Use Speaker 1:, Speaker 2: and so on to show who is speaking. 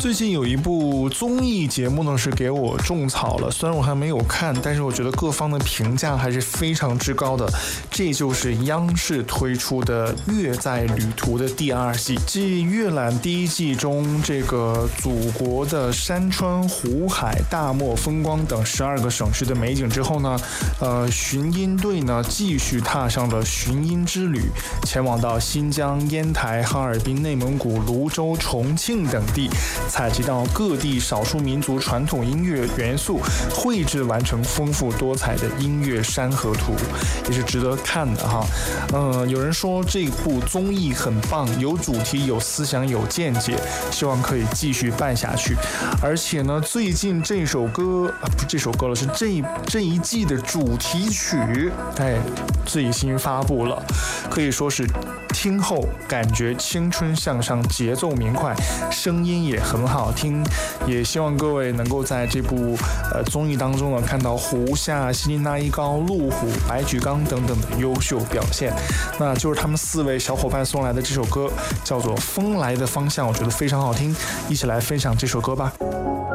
Speaker 1: 最近有一部综艺节目呢是给我种草了，虽然我还没有看，但是我觉得各方的评价还是非常之高的。这就是央视推出的《乐在旅途》的第2季，继阅览第1季中这个祖国的山川湖海、大漠风光等12个省市的美景之后呢，寻音队呢继续踏上了寻音之旅，前往到新疆、烟台、哈尔滨、内蒙古、泸州、重庆等地，采集到各地少数民族传统音乐元素，绘制完成丰富多彩的音乐山河图，也是值得看的哈。有人说这部综艺很棒，有主题、有思想、有见解，希望可以继续办下去。而且呢，最近这首歌不是这首歌了，是这一季的主题曲，最新发布了，可以说是听后感觉青春向上，节奏明快，声音也很好听。也希望各位能够在这部综艺当中呢，看到胡夏、希林娜依高、路虎、白举纲等等的优秀表现。那就是他们4位小伙伴送来的这首歌，叫做《风来的方向》，我觉得非常好听，一起来分享这首歌吧。